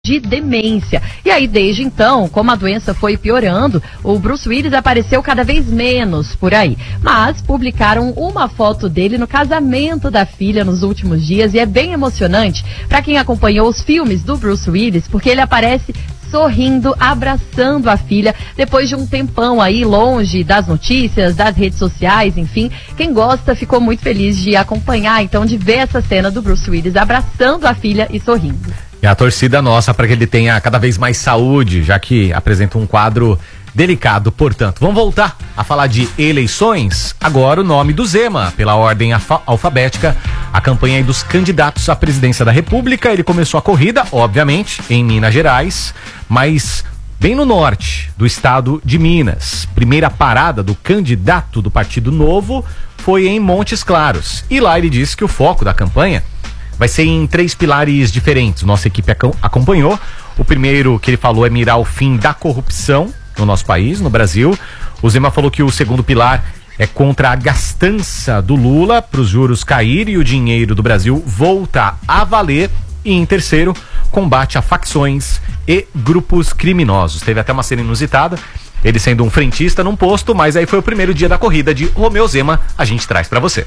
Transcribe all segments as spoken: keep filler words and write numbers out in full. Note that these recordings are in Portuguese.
de demência. E aí, desde então, como a doença foi piorando, o Bruce Willis apareceu cada vez menos por aí. Mas publicaram uma foto dele no casamento da filha nos últimos dias e é bem emocionante para quem acompanhou os filmes do Bruce Willis, porque ele aparece sorrindo, abraçando a filha, depois de um tempão aí longe das notícias, das redes sociais, enfim. Quem gosta ficou muito feliz de acompanhar, então, de ver essa cena do Bruce Willis abraçando a filha e sorrindo. E a torcida nossa para que ele tenha cada vez mais saúde, já que apresenta um quadro delicado, portanto. Vamos voltar a falar de eleições. Agora o nome do Zema, pela ordem alfabética, a campanha aí dos candidatos à presidência da República. Ele começou a corrida, obviamente, em Minas Gerais, mas bem no norte do estado de Minas. Primeira parada do candidato do Partido Novo foi em Montes Claros. E lá ele disse que o foco da campanha vai ser em três pilares diferentes. Nossa equipe acompanhou. O primeiro que ele falou é mirar o fim da corrupção no nosso país, no Brasil. O Zema falou que o segundo pilar é contra a gastança do Lula, para os juros caírem e o dinheiro do Brasil voltar a valer. E em terceiro, combate a facções e grupos criminosos. Teve até uma cena inusitada, ele sendo um frentista num posto, mas aí foi o primeiro dia da corrida de Romeu Zema. A gente traz para você.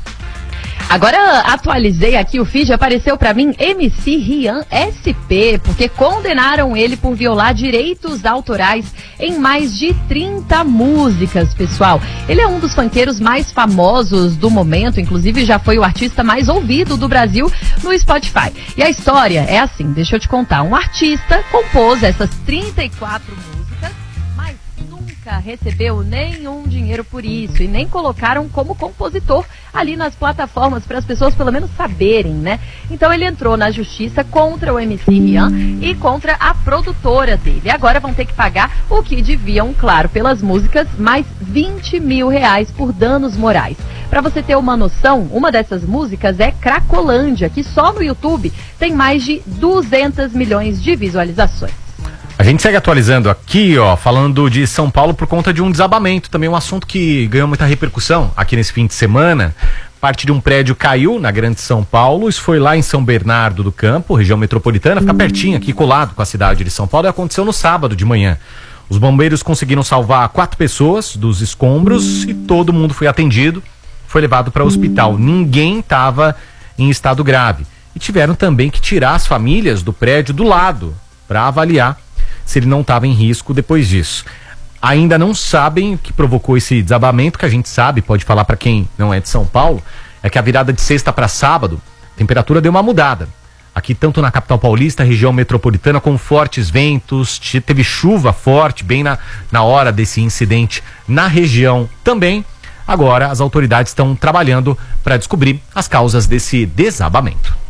Agora atualizei aqui o feed, apareceu pra mim M C Rian S P, porque condenaram ele por violar direitos autorais em mais de trinta músicas, pessoal. Ele é um dos funkeiros mais famosos do momento, inclusive já foi o artista mais ouvido do Brasil no Spotify. E a história é assim, deixa eu te contar, um artista compôs essas trinta e quatro músicas, mas nunca recebeu nenhum dinheiro por isso e nem colocaram como compositor ali nas plataformas para as pessoas pelo menos saberem, né? Então ele entrou na justiça contra o M C Rian e contra a produtora dele. E agora vão ter que pagar o que deviam, claro, pelas músicas, mais vinte mil reais por danos morais. Para você ter uma noção, uma dessas músicas é Cracolândia, que só no YouTube tem mais de duzentos milhões de visualizações. A gente segue atualizando aqui, ó, falando de São Paulo por conta de um desabamento, também um assunto que ganhou muita repercussão aqui nesse fim de semana. Parte de um prédio caiu na Grande São Paulo, isso foi lá em São Bernardo do Campo, região metropolitana, fica pertinho aqui, colado com a cidade de São Paulo, e aconteceu no sábado de manhã. Os bombeiros conseguiram salvar quatro pessoas dos escombros e todo mundo foi atendido, foi levado para o hospital. Ninguém estava em estado grave. E tiveram também que tirar as famílias do prédio do lado para avaliar se ele não estava em risco depois disso. Ainda não sabem o que provocou esse desabamento, que a gente sabe, pode falar para quem não é de São Paulo, é que a virada de sexta para sábado, a temperatura deu uma mudada. Aqui, tanto na capital paulista, região metropolitana, com fortes ventos, teve chuva forte bem na, na hora desse incidente na região também. Agora, as autoridades estão trabalhando para descobrir as causas desse desabamento.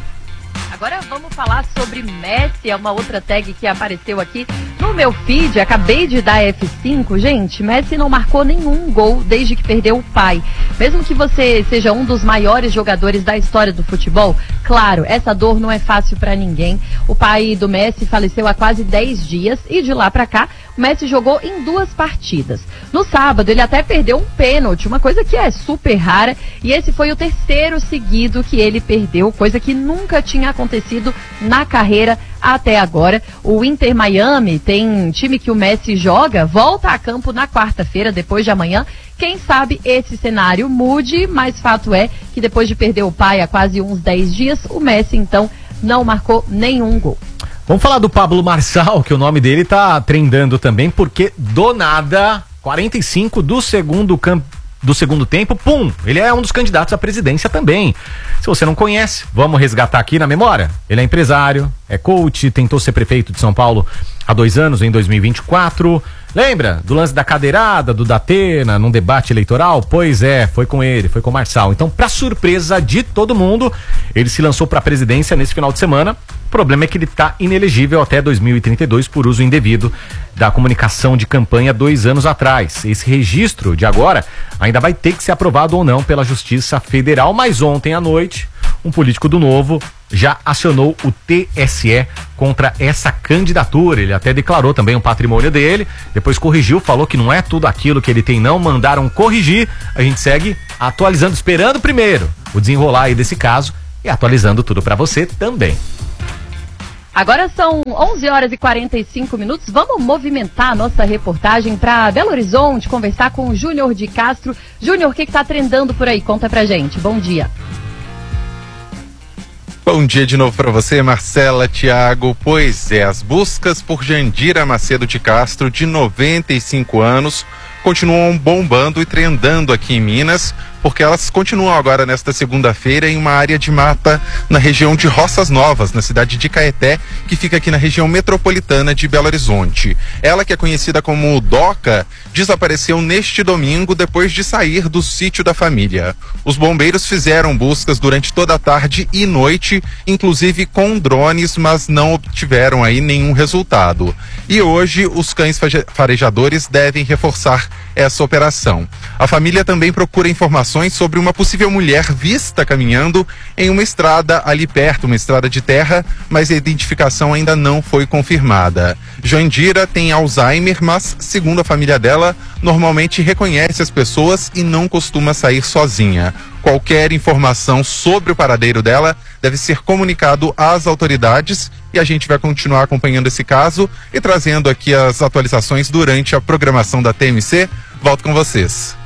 Agora vamos falar sobre Messi, é uma outra tag que apareceu aqui no meu feed, acabei de dar F cinco. Gente, Messi não marcou nenhum gol desde que perdeu o pai. Mesmo que você seja um dos maiores jogadores da história do futebol, claro, essa dor não é fácil pra ninguém. O pai do Messi faleceu há quase dez dias e de lá pra cá, o Messi jogou em duas partidas. No sábado, ele até perdeu um pênalti, uma coisa que é super rara, e esse foi o terceiro seguido que ele perdeu, coisa que nunca tinha acontecido na carreira até agora. O Inter Miami tem time que o Messi joga, volta a campo na quarta-feira, depois de amanhã. Quem sabe esse cenário mude, mas fato é que depois de perder o pai há quase uns dez dias, o Messi então não marcou nenhum gol. Vamos falar do Pablo Marçal, que o nome dele tá trendando também, porque do nada, quarenta e cinco do segundo campo, do segundo tempo, pum, ele é um dos candidatos à presidência também. Se você não conhece, vamos resgatar aqui na memória. Ele é empresário, é coach, tentou ser prefeito de São Paulo há dois anos, em dois mil e vinte e quatro. Lembra do lance da cadeirada, do Datena, num debate eleitoral? Pois é, foi com ele, foi com o Marçal. Então, pra surpresa de todo mundo, ele se lançou pra presidência nesse final de semana. O problema é que ele tá inelegível até dois mil e trinta e dois por uso indevido da comunicação de campanha dois anos atrás. Esse registro de agora ainda vai ter que ser aprovado ou não pela Justiça Federal, mas ontem à noite, um político do Novo já acionou o T S E contra essa candidatura. Ele até declarou também o patrimônio dele, depois corrigiu, falou que não é tudo aquilo que ele tem não, mandaram corrigir. A gente segue atualizando, esperando primeiro o desenrolar aí desse caso e atualizando tudo para você também. Agora são onze horas e quarenta e cinco minutos. Vamos movimentar a nossa reportagem para Belo Horizonte, conversar com o Júnior de Castro. Júnior, o que está trendando por aí? Conta pra gente. Bom dia. Bom dia de novo para você, Marcela, Thiago. Pois é, as buscas por Jandira Macedo de Castro, de noventa e cinco anos, continuam bombando e trendando aqui em Minas, porque elas continuam agora nesta segunda-feira em uma área de mata na região de Roças Novas, na cidade de Caeté, que fica aqui na região metropolitana de Belo Horizonte. Ela, que é conhecida como Doca, desapareceu neste domingo depois de sair do sítio da família. Os bombeiros fizeram buscas durante toda a tarde e noite, inclusive com drones, mas não obtiveram aí nenhum resultado. E hoje os cães farejadores devem reforçar essa operação. A família também procura informações sobre uma possível mulher vista caminhando em uma estrada ali perto, uma estrada de terra, mas a identificação ainda não foi confirmada. Jandira tem Alzheimer, mas, segundo a família dela, normalmente reconhece as pessoas e não costuma sair sozinha. Qualquer informação sobre o paradeiro dela deve ser comunicado às autoridades e a gente vai continuar acompanhando esse caso e trazendo aqui as atualizações durante a programação da T M C. Volto com vocês.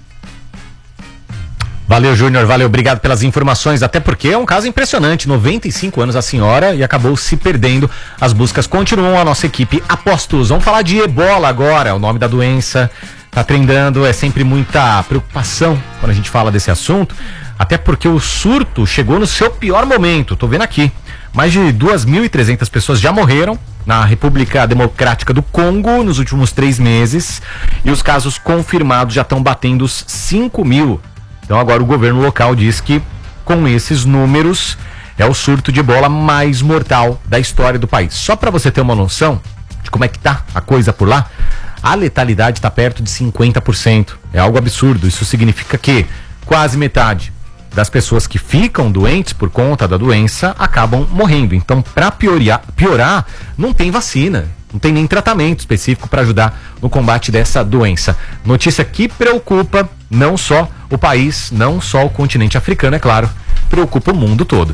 Valeu, Júnior, valeu, obrigado pelas informações, até porque é um caso impressionante, noventa e cinco anos a senhora e acabou se perdendo. As buscas continuam, a nossa equipe apostos. Vamos falar de ebola agora, o nome da doença tá trendando, é sempre muita preocupação quando a gente fala desse assunto, até porque o surto chegou no seu pior momento. Tô vendo aqui, mais de duas mil e trezentas pessoas já morreram na República Democrática do Congo nos últimos três meses e os casos confirmados já estão batendo os cinco mil. Então agora o governo local diz que com esses números é o surto de ebola mais mortal da história do país. Só para você ter uma noção de como é que tá a coisa por lá, a letalidade está perto de cinquenta por cento. É algo absurdo. Isso significa que quase metade das pessoas que ficam doentes por conta da doença acabam morrendo. Então, para piorar, piorar, não tem vacina, não tem nem tratamento específico para ajudar no combate dessa doença. Notícia que preocupa não só o país, não só o continente africano, é claro, preocupa o mundo todo.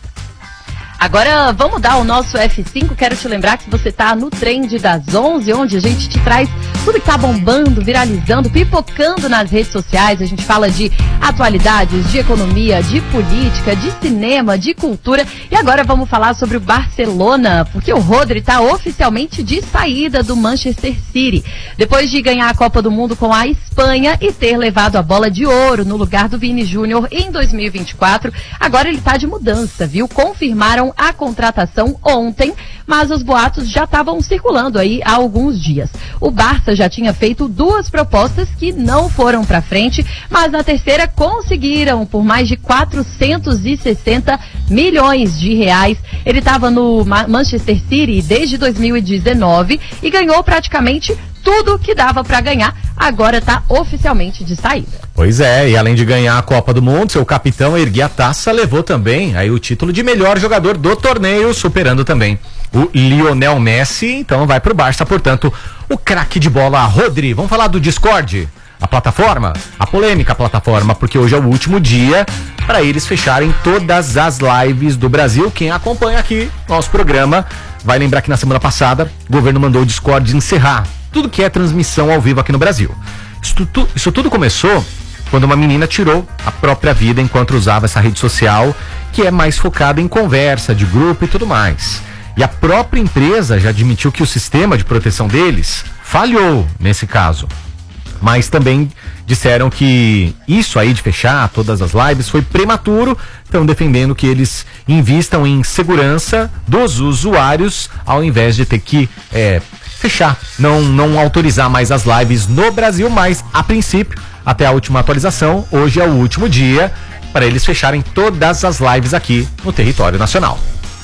Agora vamos dar o nosso F cinco. Quero te lembrar que você está no Trend das onze, onde a gente te traz tudo que está bombando, viralizando, pipocando nas redes sociais. A gente fala de atualidades, de economia, de política, de cinema, de cultura. E agora vamos falar sobre o Barcelona, porque o Rodri está oficialmente de saída do Manchester City. Depois de ganhar a Copa do Mundo com a Espanha e ter levado a bola de ouro no lugar do Vini Júnior em dois mil e vinte e quatro, agora ele está de mudança, viu? Confirmaram a contratação ontem, mas os boatos já estavam circulando aí há alguns dias. O Barça já tinha feito duas propostas que não foram para frente, mas na terceira conseguiram por mais de quatrocentos e sessenta milhões de reais. Ele estava no Manchester City desde dois mil e dezenove e ganhou praticamente tudo que dava para ganhar. Agora está oficialmente de saída. Pois é, e além de ganhar a Copa do Mundo, seu capitão erguer a taça, levou também aí o título de melhor jogador do torneio, superando também o Lionel Messi. Então vai pro Barça, portanto, o craque de bola Rodri. Vamos falar do Discord, a plataforma, a polêmica plataforma, porque hoje é o último dia para eles fecharem todas as lives do Brasil. Quem acompanha aqui nosso programa vai lembrar que na semana passada o governo mandou o Discord encerrar tudo que é transmissão ao vivo aqui no Brasil. Isso, tu, isso tudo começou quando uma menina tirou a própria vida enquanto usava essa rede social, que é mais focada em conversa, de grupo e tudo mais. E a própria empresa já admitiu que o sistema de proteção deles falhou nesse caso. Mas também disseram que isso aí de fechar todas as lives foi prematuro, estão defendendo que eles invistam em segurança dos usuários ao invés de ter que é, fechar, não, não autorizar mais as lives no Brasil, mas a princípio, até a última atualização, hoje é o último dia para eles fecharem todas as lives aqui no território nacional.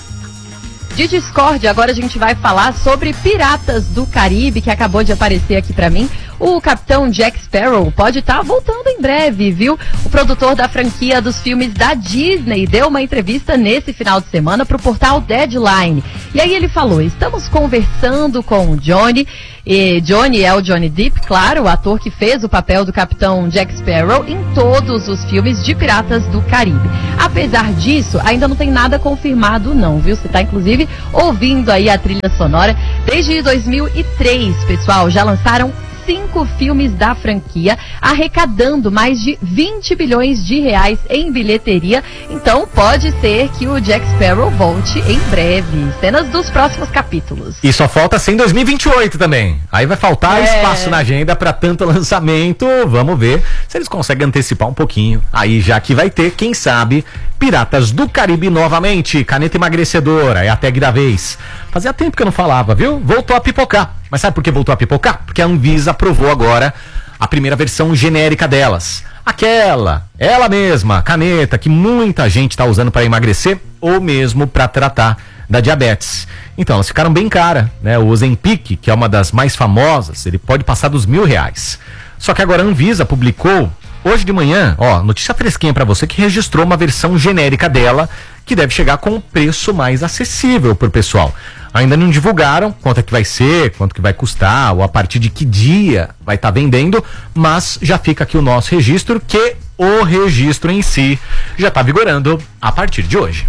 De Discord, agora a gente vai falar sobre Piratas do Caribe, que acabou de aparecer aqui pra mim. o capitão Jack Sparrow pode estar voltando em breve, viu? O produtor da franquia dos filmes da Disney deu uma entrevista nesse final de semana para o portal Deadline. E aí ele falou, estamos conversando com o Johnny, e Johnny é o Johnny Depp, claro, o ator que fez o papel do capitão Jack Sparrow em todos os filmes de Piratas do Caribe. Apesar disso, ainda não tem nada confirmado não, viu? Você está inclusive ouvindo aí a trilha sonora. Desde dois mil e três, pessoal, já lançaram cinco filmes da franquia, arrecadando mais de vinte bilhões de reais em bilheteria. Então pode ser que o Jack Sparrow volte em breve. Cenas dos próximos capítulos. E só falta ser em dois mil e vinte e oito também. Aí vai faltar é... espaço na agenda para tanto lançamento. Vamos ver se eles conseguem antecipar um pouquinho. Aí já que vai ter, quem sabe, Piratas do Caribe novamente. Caneta emagrecedora, é a tag da vez. Fazia tempo que eu não falava, viu? Voltou a pipocar. Mas sabe por que voltou a pipocar? Porque a Anvisa aprovou agora a primeira versão genérica delas. Aquela, ela mesma, caneta que muita gente está usando para emagrecer ou mesmo para tratar da diabetes. Então, elas ficaram bem caras, né? O Ozempic, que é uma das mais famosas, ele pode passar dos mil reais. Só que agora a Anvisa publicou hoje de manhã, ó, notícia fresquinha para você, que registrou uma versão genérica dela que deve chegar com um preço mais acessível pro pessoal. Ainda não divulgaram quanto é que vai ser, quanto que vai custar, ou a partir de que dia vai estar tá vendendo, mas já fica aqui o nosso registro, que o registro em si já está vigorando a partir de hoje.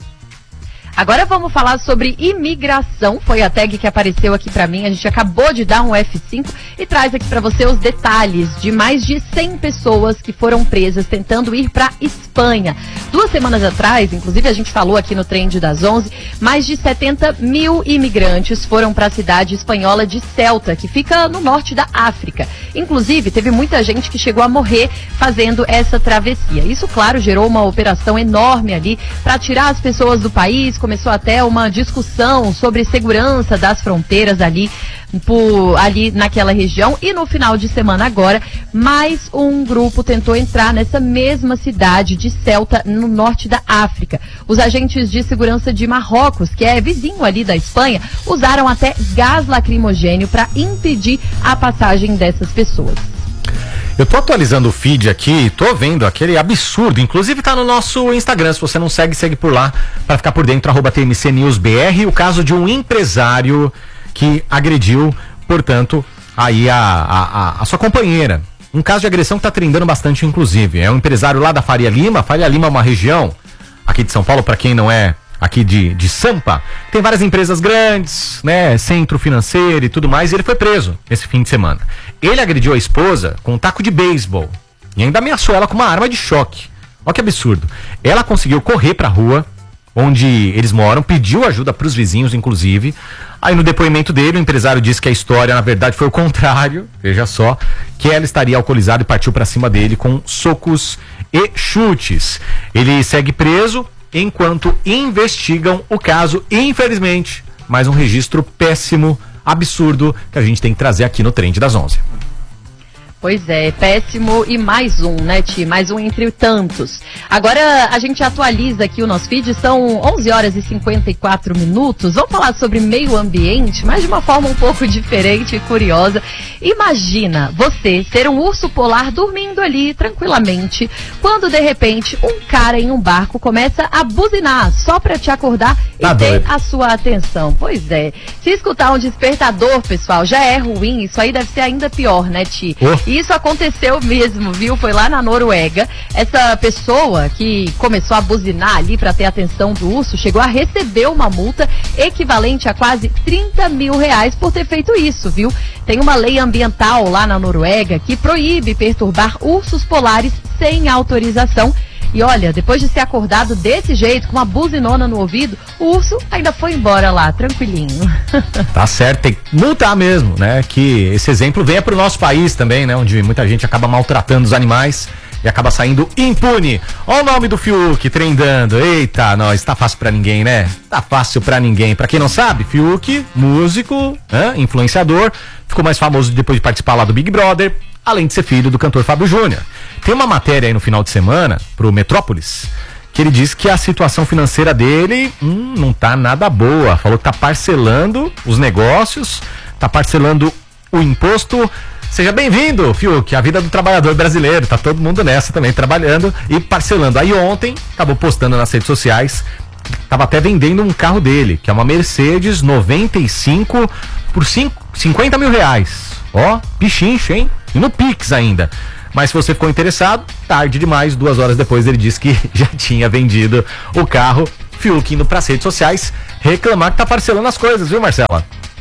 Agora vamos falar sobre imigração, foi a tag que apareceu aqui pra mim, a gente acabou de dar um F cinco e traz aqui pra você os detalhes de mais de cem pessoas que foram presas tentando ir pra Espanha. Duas semanas atrás, inclusive a gente falou aqui no Trend das onze, mais de setenta mil imigrantes foram pra cidade espanhola de Ceuta, que fica no norte da África. Inclusive, teve muita gente que chegou a morrer fazendo essa travessia. Isso, claro, gerou uma operação enorme ali pra tirar as pessoas do país. Começou até uma discussão sobre segurança das fronteiras ali, por, ali naquela região. E no final de semana agora, mais um grupo tentou entrar nessa mesma cidade de Ceuta, no norte da África. Os agentes de segurança de Marrocos, que é vizinho ali da Espanha, usaram até gás lacrimogênio para impedir a passagem dessas pessoas. Eu tô atualizando o feed aqui, tô vendo aquele absurdo, inclusive tá no nosso Instagram, se você não segue, segue por lá, para ficar por dentro, arroba T M C News B R, o caso de um empresário que agrediu, portanto, aí a, a, a sua companheira. Um caso de agressão que tá trendando bastante, inclusive. É um empresário lá da Faria Lima. Faria Lima é uma região aqui de São Paulo, para quem não é aqui de, de Sampa, tem várias empresas grandes, né, centro financeiro e tudo mais, e ele foi preso esse fim de semana. Ele agrediu a esposa com um taco de beisebol e ainda ameaçou ela com uma arma de choque. Olha que absurdo. Ela conseguiu correr pra rua onde eles moram, pediu ajuda pros vizinhos, inclusive. Aí no depoimento dele, o empresário disse que a história, na verdade, foi o contrário, veja só, que ela estaria alcoolizada e partiu pra cima dele com socos e chutes. Ele segue preso enquanto investigam o caso, infelizmente, mais um registro péssimo, absurdo, que a gente tem que trazer aqui no Trend das onze. Pois é, péssimo e mais um, né, Ti? Mais um entre tantos. Agora a gente atualiza aqui o nosso feed, são onze horas e cinquenta e quatro minutos. Vamos falar sobre meio ambiente, mas de uma forma um pouco diferente e curiosa. Imagina você ser um urso polar dormindo ali tranquilamente, quando de repente um cara em um barco começa a buzinar só pra te acordar e tá ter doido. A sua atenção. Pois é, se escutar um despertador, pessoal, já é ruim, isso aí deve ser ainda pior, né, Ti? Oh. Isso aconteceu mesmo, viu? Foi lá na Noruega. Essa pessoa que começou a buzinar ali para ter a atenção do urso chegou a receber uma multa equivalente a quase trinta mil reais por ter feito isso, viu? Tem uma lei ambiental lá na Noruega que proíbe perturbar ursos polares sem autorização. E olha, depois de ser acordado desse jeito, com uma buzinona no ouvido, o urso ainda foi embora lá, tranquilinho. Tá certo, tem que multar mesmo, né? Que esse exemplo venha pro nosso país também, né? Onde muita gente acaba maltratando os animais e acaba saindo impune. Olha o nome do Fiuk trendando. Eita, nós, tá fácil pra ninguém, né? Tá fácil pra ninguém. Pra quem não sabe, Fiuk, músico, né? Influenciador, ficou mais famoso depois de participar lá do Big Brother, além de ser filho do cantor Fábio Júnior. Tem uma matéria aí no final de semana, pro Metrópolis, que ele diz que a situação financeira dele hum, não tá nada boa. Falou que tá parcelando os negócios, tá parcelando o imposto Seja bem-vindo, Fiuk, a vida do trabalhador brasileiro, tá todo mundo nessa também, trabalhando e parcelando. Aí ontem, acabou postando nas redes sociais, tava até vendendo um carro dele, que é uma Mercedes noventa e cinco por cinquenta mil reais. Ó, pichincho, hein? E no Pix ainda. Mas se você ficou interessado, tarde demais, duas horas depois ele disse que já tinha vendido o carro. Fiuk indo pras redes sociais reclamar que tá parcelando as coisas, viu, Marcela?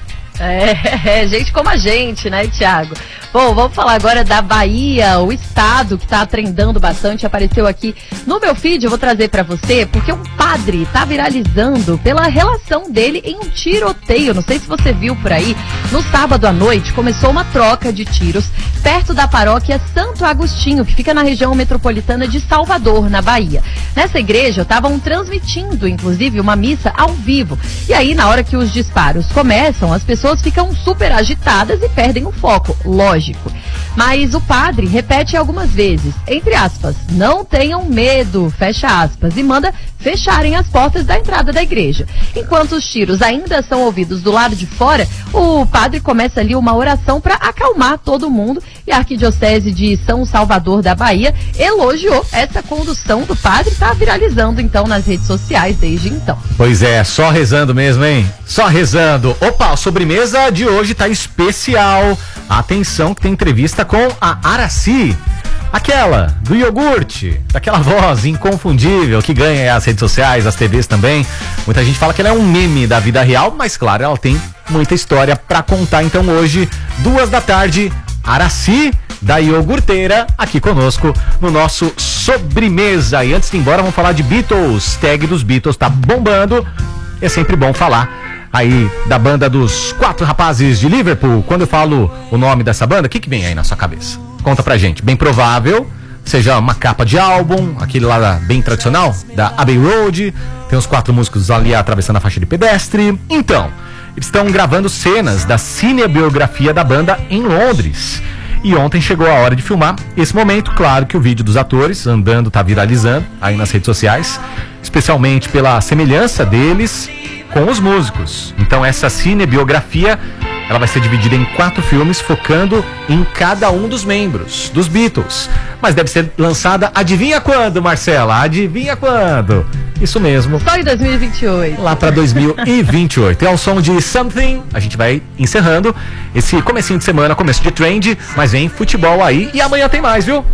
É, é, gente como a gente, né, Thiago? Bom, vamos falar agora da Bahia, o estado que tá trendando bastante, apareceu aqui no meu feed, eu vou trazer pra você, porque um padre tá viralizando pela relação dele em um tiroteio, não sei se você viu por aí, no sábado à noite começou uma troca de tiros perto da paróquia Santo Agostinho, que fica na região metropolitana de Salvador, na Bahia. Nessa igreja estavam transmitindo, inclusive, uma missa ao vivo, e aí na hora que os disparos começam, as pessoas pessoas ficam super agitadas e perdem o foco, lógico. Mas o padre repete algumas vezes, entre aspas, não tenham medo, fecha aspas, e manda fecharem as portas da entrada da igreja. Enquanto os tiros ainda são ouvidos do lado de fora, o padre começa ali uma oração para acalmar todo mundo, e a Arquidiocese de São Salvador da Bahia elogiou essa condução do padre, está viralizando então nas redes sociais desde então. Pois é, só rezando mesmo, hein? Só rezando. Opa, a sobremesa de hoje tá especial. Atenção que tem entrevista com a Aracy, aquela do iogurte, daquela voz inconfundível que ganha as redes sociais, as T Vs também. Muita gente fala que ela é um meme da vida real, mas claro, ela tem muita história pra contar. Então hoje, duas da tarde, Aracy da iogurteira aqui conosco no nosso sobremesa. E antes de ir embora, vamos falar de Beatles. Tag dos Beatles tá bombando. É sempre bom falar aí da banda dos quatro rapazes de Liverpool. Quando eu falo o nome dessa banda, o que que vem aí na sua cabeça? Conta pra gente. Bem provável seja uma capa de álbum, aquele lá da, bem tradicional, da Abbey Road. Tem os quatro músicos ali atravessando a faixa de pedestre. Então, eles estão gravando cenas da cinebiografia da banda em Londres. E ontem chegou a hora de filmar esse momento. Claro que o vídeo dos atores andando tá viralizando aí nas redes sociais, especialmente pela semelhança deles com os músicos. Então essa cinebiografia, ela vai ser dividida em quatro filmes, focando em cada um dos membros dos Beatles. Mas deve ser lançada, adivinha quando, Marcela? Adivinha quando? Isso mesmo. Só em dois mil e vinte e oito. Lá pra dois mil e vinte e oito. É o som de Something. A gente vai encerrando esse comecinho de semana, começo de trend, mas vem futebol aí e amanhã tem mais, viu?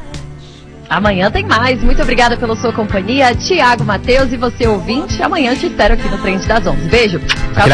Amanhã tem mais. Muito obrigada pela sua companhia, Thiago, Matheus e você ouvinte. Amanhã te espero aqui no Trend das onze. Beijo. Tchau.